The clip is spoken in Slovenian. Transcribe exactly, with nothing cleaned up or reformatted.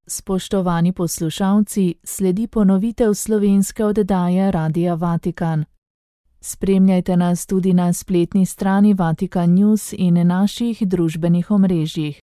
Spoštovani poslušalci, sledi ponovitev slovenske oddaje Radia Vatikan. Spremljajte nas tudi na spletni strani Vatikan News in naših družbenih omrežjih.